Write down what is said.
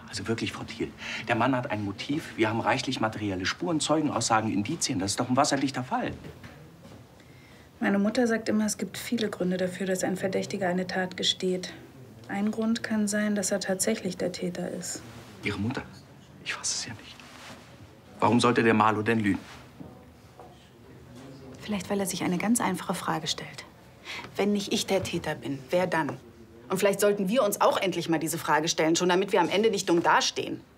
Also wirklich, Frau Thiel. Der Mann hat ein Motiv. Wir haben reichlich materielle Spuren, Zeugenaussagen, Indizien. Das ist doch ein wasserdichter Fall. Meine Mutter sagt immer, es gibt viele Gründe dafür, dass ein Verdächtiger eine Tat gesteht. Ein Grund kann sein, dass er tatsächlich der Täter ist. Ihre Mutter? Ich fasse es ja nicht. Warum sollte der Marlo denn lügen? Vielleicht, weil er sich eine ganz einfache Frage stellt. Wenn nicht ich der Täter bin, wer dann? Und vielleicht sollten wir uns auch endlich mal diese Frage stellen, schon damit wir am Ende nicht dumm dastehen.